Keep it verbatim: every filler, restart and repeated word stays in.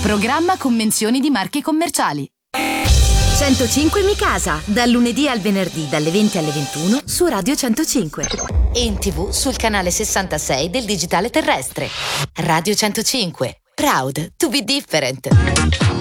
Programma convenzioni di marche commerciali. centocinque Mi Casa, dal lunedì al venerdì dalle venti alle ventuno su Radio centocinque. E in tv sul canale sessantasei del digitale terrestre. Radio centocinque. Proud to be different.